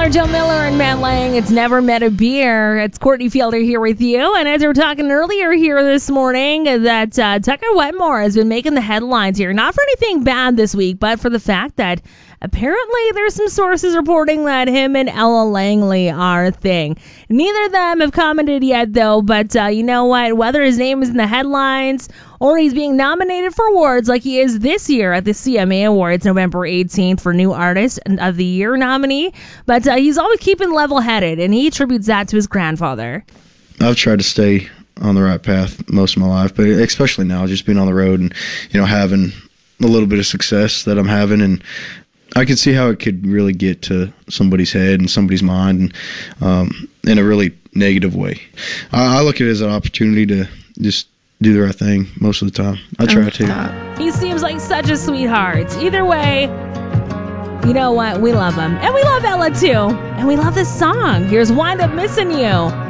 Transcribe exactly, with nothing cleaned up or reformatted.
Taylor, Joe Miller, and Matt Lang. It's Never Met a Beer. It's Courtney Fielder here with you. And as we were talking earlier here this morning, that uh, Tucker Wetmore has been making the headlines here. Not for anything bad this week, but for the fact that apparently there's some sources reporting that him and Ella Langley are a thing. Neither of them have commented yet, though. But uh, you know what? Whether his name is in the headlines or he's being nominated for awards like he is this year at the C M A Awards, November eighteenth, for New Artist of the Year nominee. But uh, he's always keeping level-headed, and he attributes that to his grandfather. I've tried to stay on the right path most of my life, but especially now, just being on the road and, you know, having a little bit of success that I'm having, and I could see how it could really get to somebody's head and somebody's mind, and um, in a really negative way. I, I look at it as an opportunity to just do the right thing most of the time. I try to. He seems like such a sweetheart. Either way, you know what? We love him. And we love Ella, too. And we love this song. Here's Wind Up Missing You.